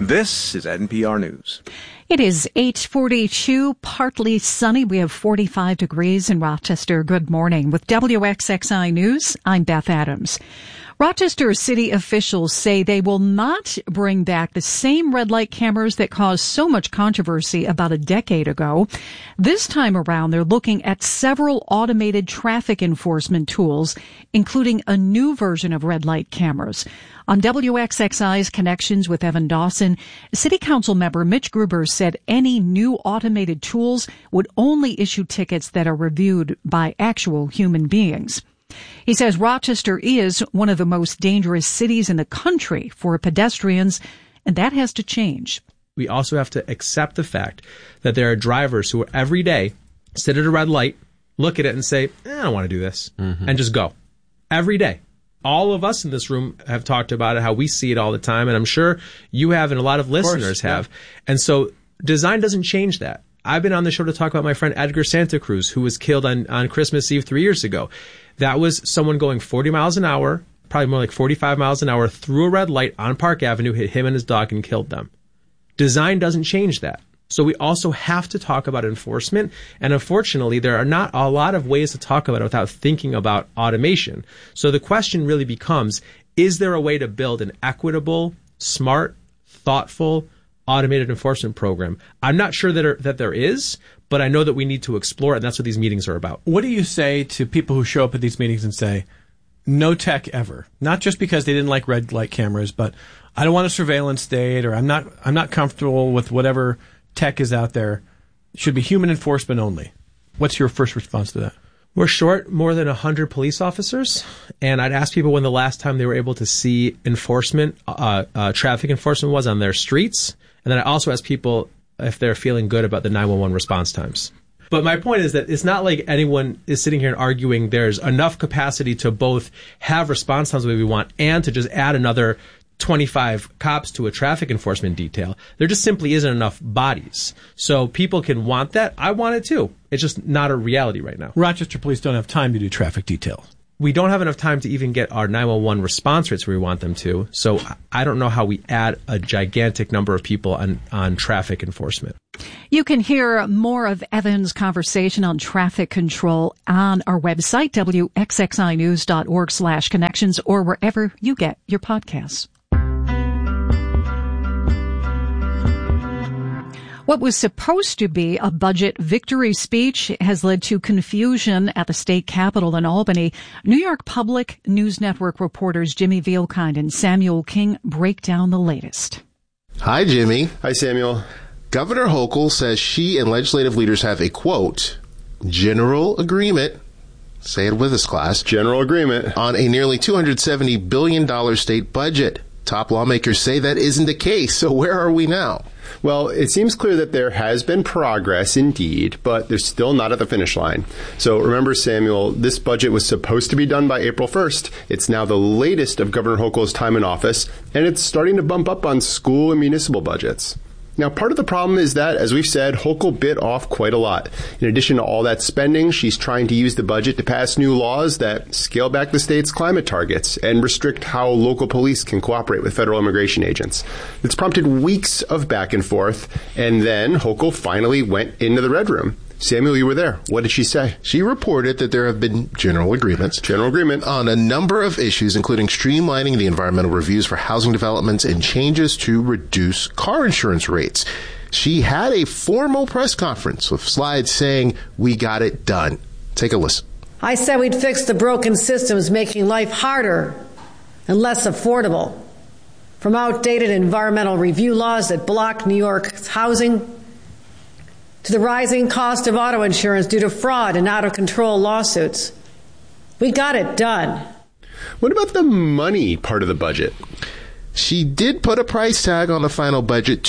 This is NPR News. It is 8:42, partly sunny. We have 45 degrees in Rochester. Good morning. With WXXI News, I'm Beth Adams. Rochester city officials say they will not bring back the same red light cameras that caused so much controversy about a decade ago. This time around, they're looking at several automated traffic enforcement tools, including a new version of red light cameras. On WXXI's Connections with Evan Dawson, City Council member Mitch Gruber said any new automated tools would only issue tickets that are reviewed by actual human beings. He says Rochester is one of the most dangerous cities in the country for pedestrians, and that has to change. We also have to accept the fact that there are drivers who every day sit at a red light, look at it and say, I don't want to do this, and just go. Every day. All of us in this room have talked about it, how we see it all the time, and I'm sure you have and a lot of listeners have. And so design doesn't change that. I've been on the show to talk about my friend Edgar Santa Cruz, who was killed on Christmas Eve 3 years ago. That was someone going 40 miles an hour, probably more like 45 miles an hour, through a red light on Park Avenue, hit him and his dog and killed them. Design doesn't change that. So we also have to talk about enforcement. And unfortunately, there are not a lot of ways to talk about it without thinking about automation. So the question really becomes, is there a way to build an equitable, smart, thoughtful, automated enforcement program? I'm not sure that there is, but I know that we need to explore it, and that's what these meetings are about. What do you say to people who show up at these meetings and say, no tech ever? Not just because they didn't like red light cameras, but I don't want a surveillance state, or I'm not comfortable with whatever tech is out there. It should be human enforcement only. What's your first response to that? We're short more than 100 police officers, and I'd ask people when the last time they were able to see enforcement, traffic enforcement was on their streets. And then I also ask people if they're feeling good about the 911 response times. But my point is that it's not like anyone is sitting here and arguing there's enough capacity to both have response times the way we want and to just add another 25 cops to a traffic enforcement detail. There just simply isn't enough bodies. So people can want that. I want it too. It's just not a reality right now. Rochester police don't have time to do traffic detail. We don't have enough time to even get our 911 response rates where we want them to. So I don't know how we add a gigantic number of people on traffic enforcement. You can hear more of Evan's conversation on traffic control on our website, wxxinews.org/connections, or wherever you get your podcasts. What was supposed to be a budget victory speech has led to confusion at the state capitol in Albany. New York Public News Network reporters Jimmy Vielkind and Samuel King break down the latest. Hi, Jimmy. Hi, Samuel. Governor Hochul says she and legislative leaders have a, quote, general agreement, say it with us, class, general agreement, on a nearly $270 billion state budget. Top lawmakers say that isn't the case. So where are we now? Well, it seems clear that there has been progress indeed, but they're still not at the finish line. So remember, Samuel, this budget was supposed to be done by April 1st. It's now the latest of Governor Hochul's time in office, and it's starting to bump up on school and municipal budgets. Now, part of the problem is that, as we've said, Hochul bit off quite a lot. In addition to all that spending, she's trying to use the budget to pass new laws that scale back the state's climate targets and restrict how local police can cooperate with federal immigration agents. It's prompted weeks of back and forth, and then Hochul finally went into the Red Room. Samuel, you were there. What did she say? She reported that there have been general agreement on a number of issues, including streamlining the environmental reviews for housing developments and changes to reduce car insurance rates. She had a formal press conference with slides saying, we got it done. Take a listen. I said we'd fix the broken systems making life harder and less affordable. From outdated environmental review laws that block New York's housing to the rising cost of auto insurance due to fraud and out-of-control lawsuits. We got it done. What about the money part of the budget? She did put a price tag on the final budget,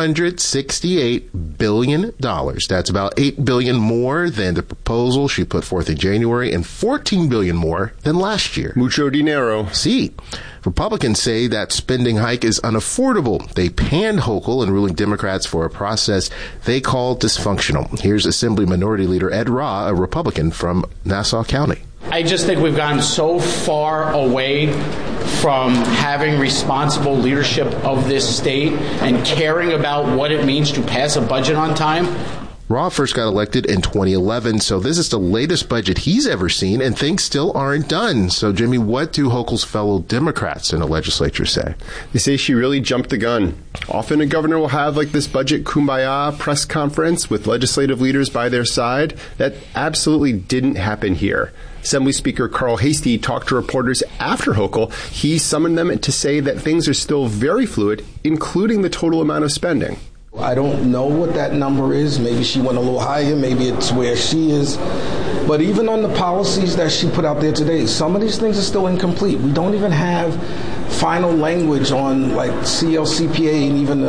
$268 billion. That's about $8 billion more than the proposal she put forth in January and $14 billion more than last year. Mucho dinero. See, Republicans say that spending hike is unaffordable. They panned Hochul and ruling Democrats for a process they call dysfunctional. Here's Assembly Minority Leader Ed Rah, a Republican from Nassau County. I just think we've gotten so far away from having responsible leadership of this state and caring about what it means to pass a budget on time. Raw first got elected in 2011, so this is the latest budget he's ever seen, and things still aren't done. So, Jimmy, what do Hochul's fellow Democrats in the legislature say? They say she really jumped the gun. Often a governor will have like this budget kumbaya press conference with legislative leaders by their side. That absolutely didn't happen here. Assembly Speaker Carl Heastie talked to reporters after Hochul. He summoned them to say that things are still very fluid, including the total amount of spending. I don't know what that number is. Maybe she went a little higher. Maybe it's where she is. But even on the policies that she put out there today, some of these things are still incomplete. We don't even have final language on like CLCPA and even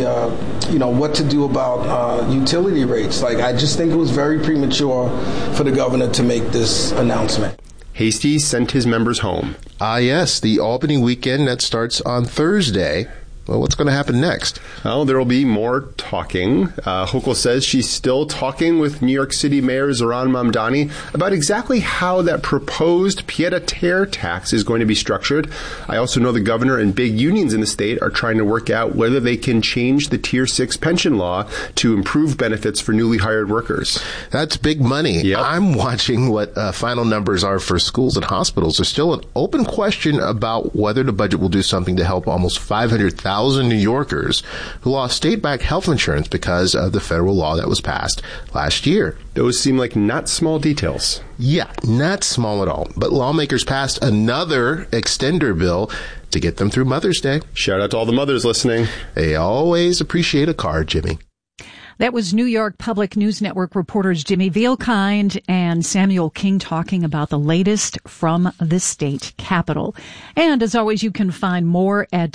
the what to do about utility rates. Like, I just think it was very premature for the governor to make this announcement. Heastie sent his members home. Yes, the Albany weekend that starts on Thursday. Well, what's going to happen next? Well, there will be more talking. Hochul says she's still talking with New York City Mayor Zohran Mamdani about exactly how that proposed pied-à-terre tax is going to be structured. I also know the governor and big unions in the state are trying to work out whether they can change the Tier 6 pension law to improve benefits for newly hired workers. That's big money. Yep. I'm watching what final numbers are for schools and hospitals. There's still an open question about whether the budget will do something to help almost 500,000 New Yorkers who lost state-backed health insurance because of the federal law that was passed last year. Those seem like not small details. Yeah, not small at all. But lawmakers passed another extender bill to get them through Mother's Day. Shout out to all the mothers listening. They always appreciate a card, Jimmy. That was New York Public News Network reporters Jimmy Vielkind and Samuel King talking about the latest from the state capitol. And as always, you can find more at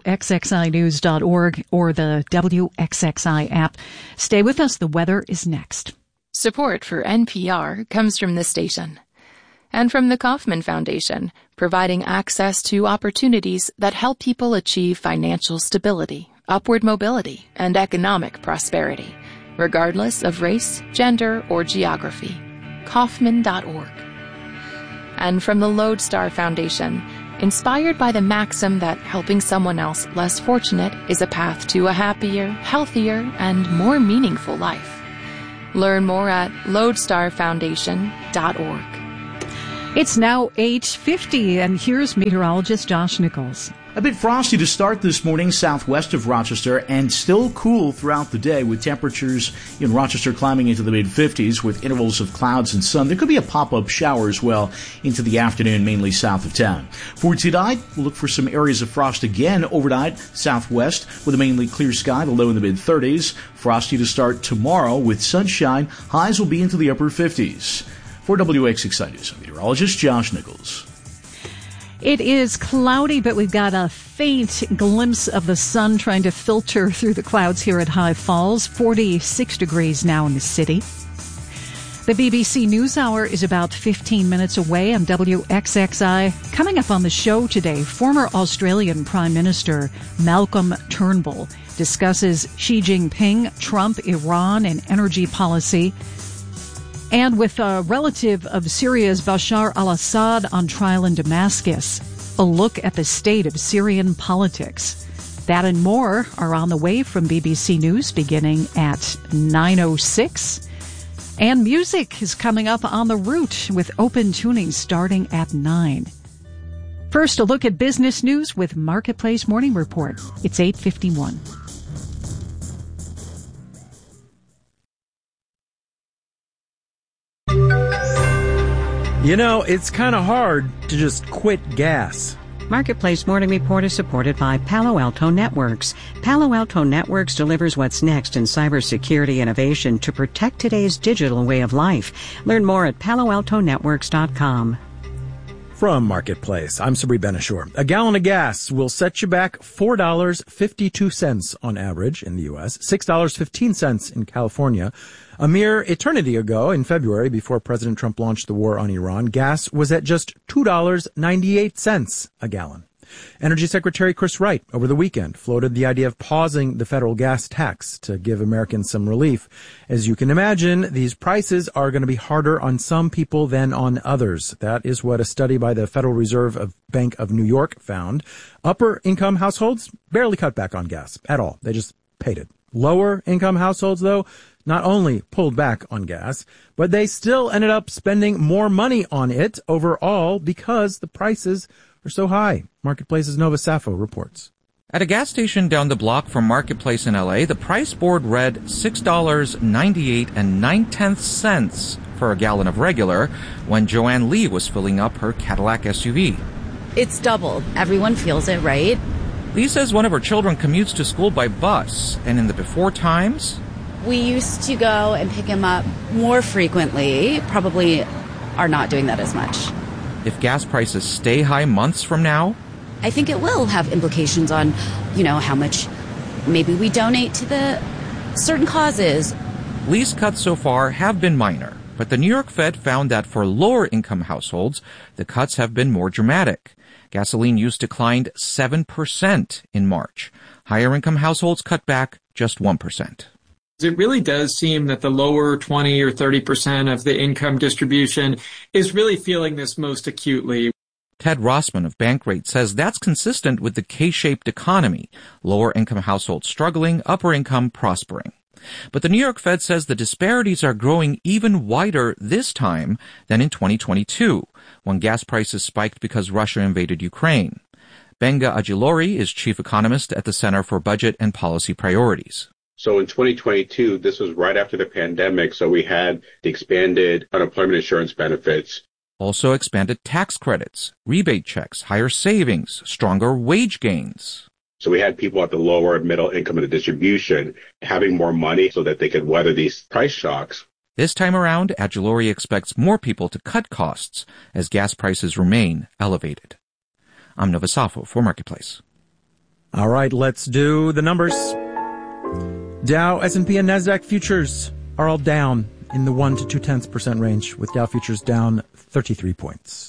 WXXInews.org or the WXXI app. Stay with us. The weather is next. Support for NPR comes from this station and from the Kauffman Foundation, providing access to opportunities that help people achieve financial stability, upward mobility, and economic prosperity, regardless of race, gender, or geography. Kauffman.org. And from the Lodestar Foundation, inspired by the maxim that helping someone else less fortunate is a path to a happier, healthier, and more meaningful life. Learn more at lodestarfoundation.org. It's now 8:50, and here's meteorologist Josh Nichols. A bit frosty to start this morning southwest of Rochester, and still cool throughout the day with temperatures in Rochester climbing into the mid-50s with intervals of clouds and sun. There could be a pop-up shower as well into the afternoon, mainly south of town. For tonight, we'll look for some areas of frost again overnight southwest with a mainly clear sky, the low in the mid-30s. Frosty to start tomorrow with sunshine. Highs will be into the upper 50s. For WXXI News, I'm meteorologist Josh Nichols. It is cloudy, but we've got a faint glimpse of the sun trying to filter through the clouds here at High Falls. 46 degrees now in the city. The BBC NewsHour is about 15 minutes away on WXXI. Coming up on the show today, former Australian Prime Minister Malcolm Turnbull discusses Xi Jinping, Trump, Iran, and energy policy. And with a relative of Syria's Bashar al-Assad on trial in Damascus, a look at the state of Syrian politics. That and more are on the way from BBC News beginning at 9:06. And music is coming up on the route with open tuning starting at 9. First, a look at business news with Marketplace Morning Report. It's 8:51. You know, it's kind of hard to just quit gas. Marketplace Morning Report is supported by Palo Alto Networks. Palo Alto Networks delivers what's next in cybersecurity innovation to protect today's digital way of life. Learn more at paloaltonetworks.com. From Marketplace, I'm Sabri Benishore. A gallon of gas will set you back $4.52 on average in the U.S., $6.15 in California. A mere eternity ago, in February, before President Trump launched the war on Iran, gas was at just $2.98 a gallon. Energy Secretary Chris Wright over the weekend floated the idea of pausing the federal gas tax to give Americans some relief. As you can imagine, these prices are going to be harder on some people than on others. That is what a study by the Federal Reserve Bank of New York found. Upper income households barely cut back on gas at all. They just paid it. Lower income households, though, not only pulled back on gas, but they still ended up spending more money on it overall because the prices are so high. Marketplace's Nova Safo reports. At a gas station down the block from Marketplace in LA, the price board read $6.98.9 for a gallon of regular when Joanne Lee was filling up her Cadillac SUV. It's doubled. Everyone feels it, right? Lee says one of her children commutes to school by bus, and in the before times, we used to go and pick him up more frequently, probably are not doing that as much. If gas prices stay high months from now, I think it will have implications on, how much maybe we donate to the certain causes. Lee's cuts so far have been minor, but the New York Fed found that for lower income households, the cuts have been more dramatic. Gasoline use declined 7% in March. Higher income households cut back just 1%. It really does seem that the lower 20 or 30% of the income distribution is really feeling this most acutely. Ted Rossman of Bankrate says that's consistent with the K-shaped economy, lower income households struggling, upper income prospering. But the New York Fed says the disparities are growing even wider this time than in 2022, when gas prices spiked because Russia invaded Ukraine. Benga Ajilori is chief economist at the Center for Budget and Policy Priorities. So in 2022, this was right after the pandemic, so we had the expanded unemployment insurance benefits. Also expanded tax credits, rebate checks, higher savings, stronger wage gains. So we had people at the lower and middle income of the distribution having more money so that they could weather these price shocks. This time around, Ajilori expects more people to cut costs as gas prices remain elevated. I'm Nova Safo for Marketplace. All right, let's do the numbers. Dow, S&P, and NASDAQ futures are all down in the 1 to 0.2% range, with Dow futures down 33 points.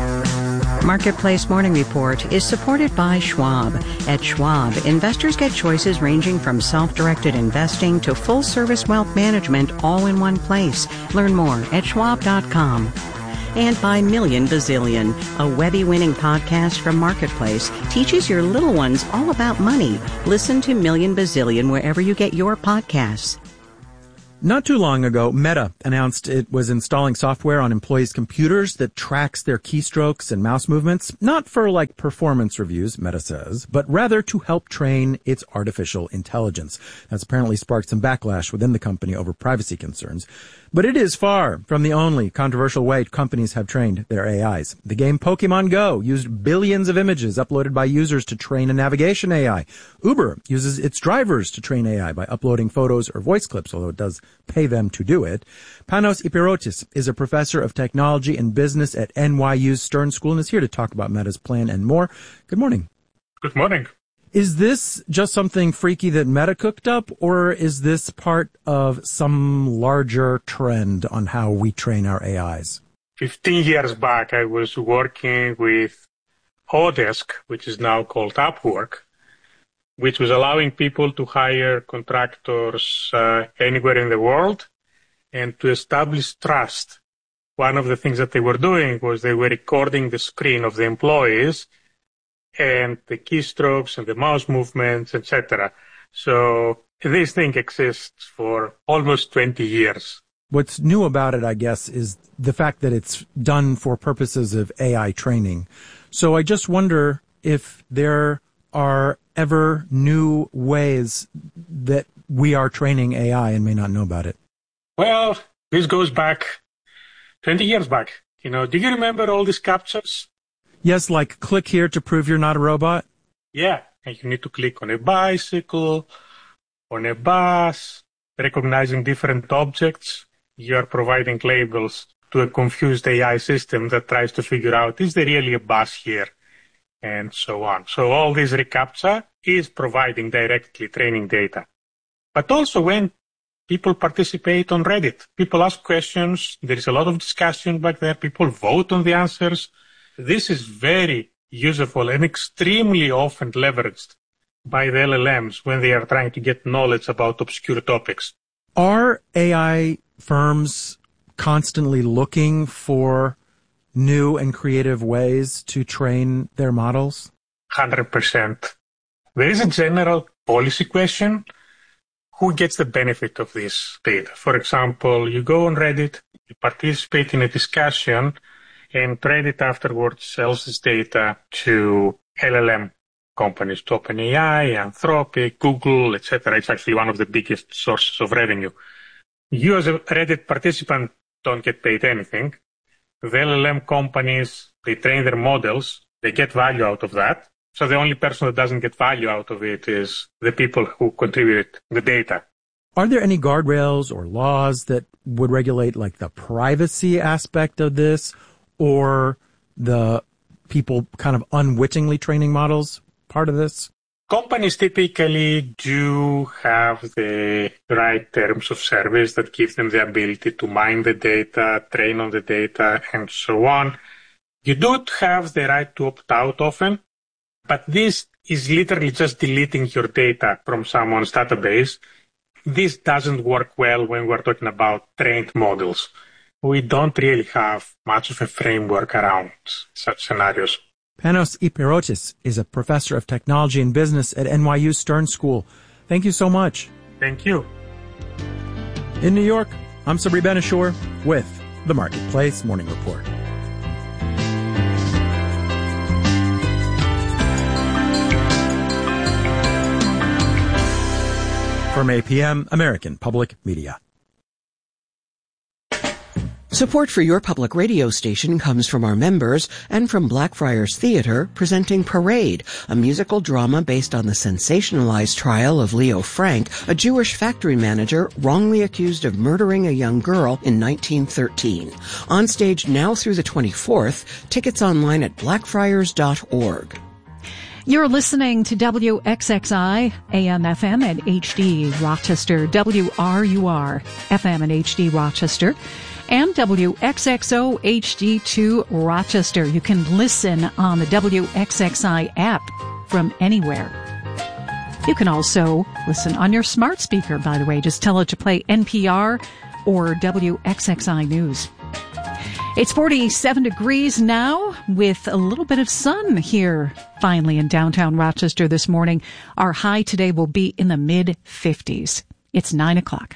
Marketplace Morning Report is supported by Schwab. At Schwab, investors get choices ranging from self-directed investing to full-service wealth management all in one place. Learn more at schwab.com. And by Million Bazillion, a Webby-winning podcast from Marketplace teaches your little ones all about money. Listen to Million Bazillion wherever you get your podcasts. Not too long ago, Meta announced it was installing software on employees' computers that tracks their keystrokes and mouse movements, not for performance reviews, Meta says, but rather to help train its artificial intelligence. That's apparently sparked some backlash within the company over privacy concerns. But it is far from the only controversial way companies have trained their AIs. The game Pokemon Go used billions of images uploaded by users to train a navigation AI. Uber uses its drivers to train AI by uploading photos or voice clips, although it does pay them to do it. Panos Ipirotis is a professor of technology and business at NYU's Stern School and is here to talk about Meta's plan and more. Good morning. Good morning. Is this just something freaky that Meta cooked up, or is this part of some larger trend on how we train our AIs? 15 years back, I was working with Odesk, which is now called Upwork, which was allowing people to hire contractors anywhere in the world and to establish trust. One of the things that they were doing was they were recording the screen of the employees and the keystrokes and the mouse movements, etc. So this thing exists for almost 20 years. What's new about it, I guess, is the fact that it's done for purposes of AI training. So I just wonder if there are ever new ways that we are training AI and may not know about it. Well, this goes back 20 years back. Do you remember all these captchas? Yes, like click here to prove you're not a robot? Yeah, and you need to click on a bicycle, on a bus, recognizing different objects. You are providing labels to a confused AI system that tries to figure out, is there really a bus here? And so on. So all this reCAPTCHA is providing directly training data. But also when people participate on Reddit, people ask questions, there is a lot of discussion back there, people vote on the answers. This is very useful and extremely often leveraged by the LLMs when they are trying to get knowledge about obscure topics. Are AI firms constantly looking for new and creative ways to train their models? 100%. There is a general policy question. Who gets the benefit of this data? For example, you go on Reddit, you participate in a discussion, and Reddit afterwards sells this data to LLM companies, to OpenAI, Anthropic, Google, etc. It's actually one of the biggest sources of revenue. You as a Reddit participant don't get paid anything. The LLM companies, they train their models, they get value out of that. So the only person that doesn't get value out of it is the people who contribute the data. Are there any guardrails or laws that would regulate like the privacy aspect of this, or the people kind of unwittingly training models part of this? Companies typically do have the right terms of service that give them the ability to mine the data, train on the data, and so on. You do have the right to opt out often, but this is literally just deleting your data from someone's database. This doesn't work well when we're talking about trained models. We don't really have much of a framework around such scenarios. Panos Ipirotis is a professor of technology and business at NYU Stern School. Thank you so much. Thank you. In New York, I'm Sabri Ben-Achour with the Marketplace Morning Report. From APM, American Public Media. Support for your public radio station comes from our members and from Blackfriars Theater, presenting Parade, a musical drama based on the sensationalized trial of Leo Frank, a Jewish factory manager wrongly accused of murdering a young girl in 1913. On stage now through the 24th, tickets online at blackfriars.org. You're listening to WXXI, AM, FM, and HD Rochester, WRUR, FM and HD Rochester, and WXXO HD2 Rochester. You can listen on the WXXI app from anywhere. You can also listen on your smart speaker, by the way. Just tell it to play NPR or WXXI News. It's 47 degrees now with a little bit of sun here finally in downtown Rochester this morning. Our high today will be in the mid-50s. It's 9 o'clock.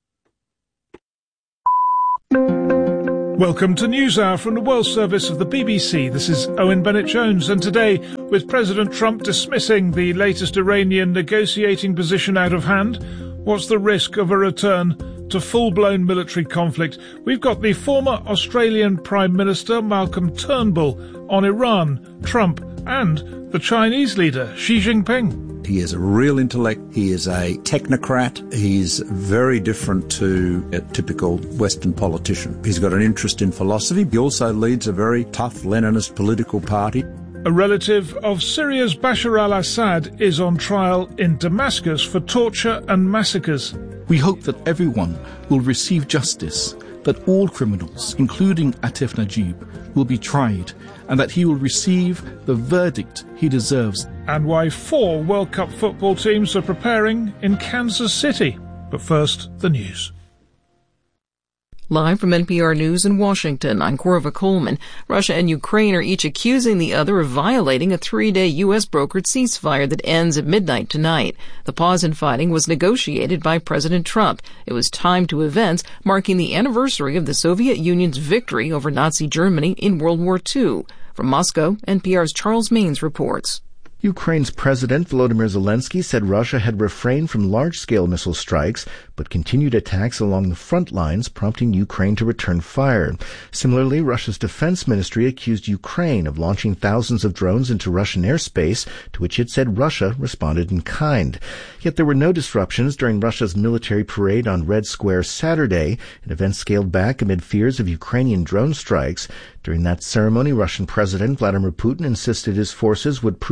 Welcome to NewsHour from the World Service of the BBC. This is Owen Bennett-Jones, and today, with President Trump dismissing the latest Iranian negotiating position out of hand, what's the risk of a return to full-blown military conflict? We've got the former Australian Prime Minister Malcolm Turnbull on Iran, Trump, and the Chinese leader Xi Jinping. He is a real intellect. He is a technocrat. He's very different to a typical Western politician. He's got an interest in philosophy. He also leads a very tough Leninist political party. A relative of Syria's Bashar al-Assad is on trial in Damascus for torture and massacres. We hope that everyone will receive justice, that all criminals, including Atif Najib, will be tried, and that he will receive the verdict he deserves. And why 4 World Cup football teams are preparing in Kansas City. But first, the news. Live from NPR News in Washington, I'm Corva Coleman. Russia and Ukraine are each accusing the other of violating a 3-day U.S.-brokered ceasefire that ends at midnight tonight. The pause in fighting was negotiated by President Trump. It was timed to events marking the anniversary of the Soviet Union's victory over Nazi Germany in World War II. From Moscow, NPR's Charles Maines reports. Ukraine's President Volodymyr Zelensky said Russia had refrained from large-scale missile strikes, but continued attacks along the front lines, prompting Ukraine to return fire. Similarly, Russia's defense ministry accused Ukraine of launching thousands of drones into Russian airspace, to which it said Russia responded in kind. Yet there were no disruptions during Russia's military parade on Red Square Saturday, an event scaled back amid fears of Ukrainian drone strikes. During that ceremony, Russian President Vladimir Putin insisted his forces would prove victorious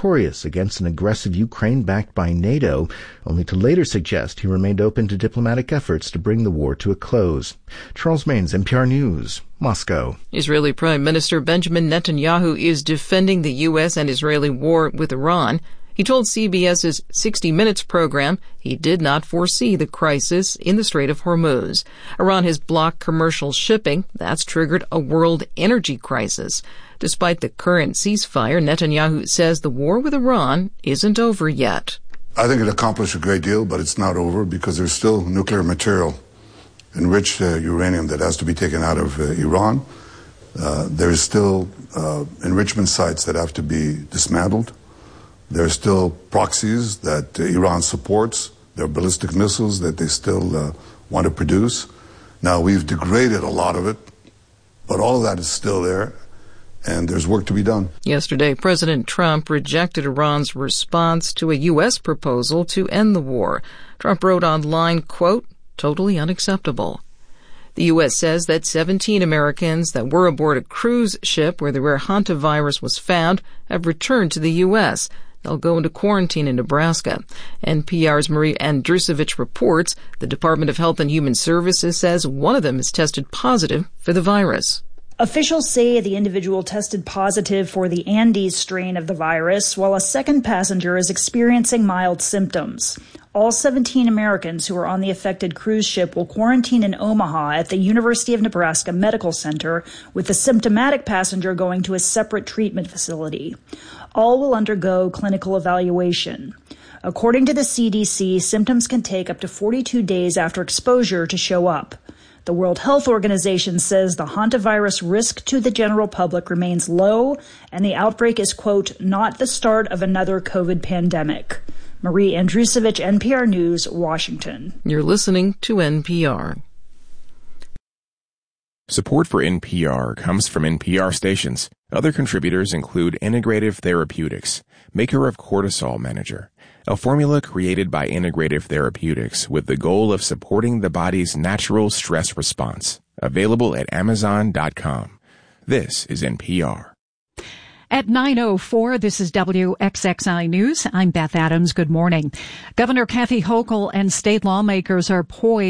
victorious against an aggressive Ukraine backed by NATO, only to later suggest he remained open to diplomatic efforts to bring the war to a close. Charles Maines, NPR News, Moscow. Israeli Prime Minister Benjamin Netanyahu is defending the U.S. and Israeli war with Iran. He told CBS's 60 Minutes program he did not foresee the crisis in the Strait of Hormuz. Iran has blocked commercial shipping. That's triggered a world energy crisis. Despite the current ceasefire, Netanyahu says the war with Iran isn't over yet. I think it accomplished a great deal, but it's not over because there's still nuclear material, enriched uranium that has to be taken out of Iran. There's still enrichment sites that have to be dismantled. There are still proxies that Iran supports. There are ballistic missiles that they still want to produce. Now, we've degraded a lot of it, but all of that is still there, and there's work to be done. Yesterday, President Trump rejected Iran's response to a U.S. proposal to end the war. Trump wrote online, quote, "totally unacceptable." The U.S. says that 17 Americans that were aboard a cruise ship where the rare hantavirus was found have returned to the U.S. They'll go into quarantine in Nebraska. NPR's Marie Andrusevich reports the Department of Health and Human Services says one of them has tested positive for the virus. Officials say the individual tested positive for the Andes strain of the virus, while a second passenger is experiencing mild symptoms. All 17 Americans who are on the affected cruise ship will quarantine in Omaha at the University of Nebraska Medical Center, with the symptomatic passenger going to a separate treatment facility. All will undergo clinical evaluation. According to the CDC, symptoms can take up to 42 days after exposure to show up. The World Health Organization says the hantavirus risk to the general public remains low, and the outbreak is, quote, not the start of another COVID pandemic. Marie Andrusevich, NPR News, Washington. You're listening to NPR. Support for NPR comes from NPR stations. Other contributors include Integrative Therapeutics, maker of Cortisol Manager, a formula created by Integrative Therapeutics with the goal of supporting the body's natural stress response. Available at Amazon.com. This is NPR. At 9:04, this is WXXI News. I'm Beth Adams. Good morning. Governor Kathy Hochul and state lawmakers are poised